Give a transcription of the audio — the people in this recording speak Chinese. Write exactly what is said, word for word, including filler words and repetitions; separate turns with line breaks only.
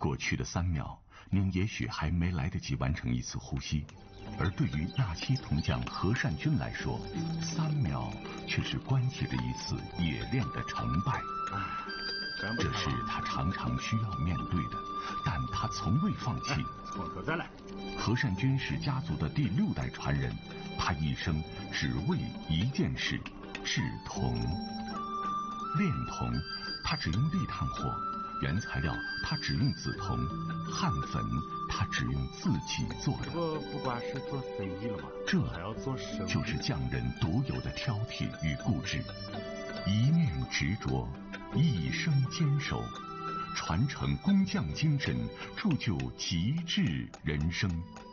过去的三秒，您也许还没来得及完成一次呼吸，而对于纳西铜匠何善君来说，三秒却是关系着一次冶炼的成败。这是他常常需要面对的，但他从未放弃。
从头再来。
何善君是家族的第六代传人，他一生只为一件事：制铜。炼铜，他只用砾炭火；原材料，他只用紫铜；焊粉，他只用自己做的。
我不光是做生意了吗？
这
还要做生意，
就是匠人独有的挑剔与固执，一念执着，一生坚守，传承工匠精神，铸就极致人生。